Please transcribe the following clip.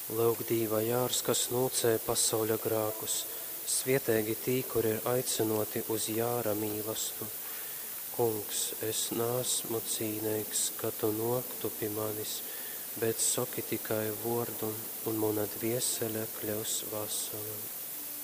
Lūk, dīvā jārs, kas nūcē pasauļa grākus, svietēgi tī, kur ir aicinoti uz jāra mīlastu. Kungs, es nāsmu cīnīgs, ka tu noktu pie manis, bet soki tikai vordu, un mana dviesele kļaus vesela.